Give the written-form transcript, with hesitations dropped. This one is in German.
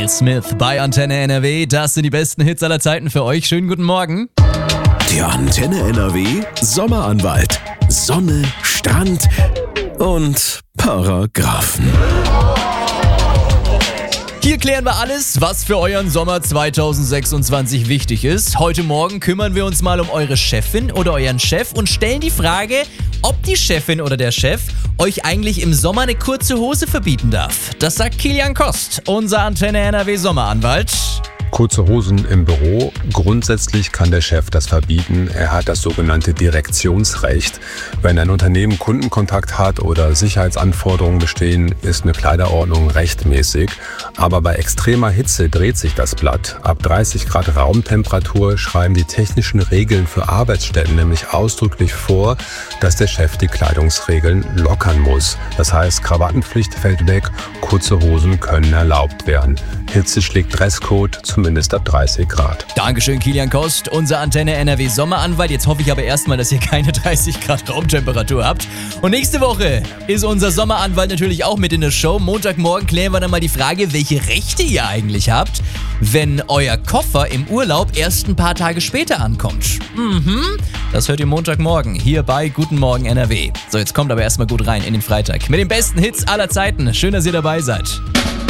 Smith bei Antenne NRW, das sind die besten Hits aller Zeiten für euch. Schönen guten Morgen. Der Antenne NRW Sommeranwalt. Sonne, Strand und Paragraphen. Hier klären wir alles, was für euren Sommer 2026 wichtig ist. Heute Morgen kümmern wir uns mal um eure Chefin oder euren Chef und stellen die Frage, ob die Chefin oder der Chef euch eigentlich im Sommer eine kurze Hose verbieten darf. Das sagt Kilian Kost, unser Antenne NRW Sommeranwalt. Kurze Hosen im Büro. Grundsätzlich kann der Chef das verbieten. Er hat das sogenannte Direktionsrecht. Wenn ein Unternehmen Kundenkontakt hat oder Sicherheitsanforderungen bestehen, ist eine Kleiderordnung rechtmäßig. Aber bei extremer Hitze dreht sich das Blatt. Ab 30 Grad Raumtemperatur schreiben die technischen Regeln für Arbeitsstätten nämlich ausdrücklich vor, dass der Chef die Kleidungsregeln lockern muss. Das heißt, Krawattenpflicht fällt weg, kurze Hosen können erlaubt werden. Hitze schlägt Dresscode, zumindest ab 30 Grad. Dankeschön, Kilian Kost, unser Antenne NRW Sommeranwalt. Jetzt hoffe ich aber erstmal, dass ihr keine 30 Grad Raumtemperatur habt. Und nächste Woche ist unser Sommeranwalt natürlich auch mit in der Show. Montagmorgen klären wir dann mal die Frage, welche Rechte ihr eigentlich habt, wenn euer Koffer im Urlaub erst ein paar Tage später ankommt. Das hört ihr Montagmorgen hier bei Guten Morgen NRW. So, jetzt kommt aber erstmal gut rein in den Freitag mit den besten Hits aller Zeiten. Schön, dass ihr dabei seid.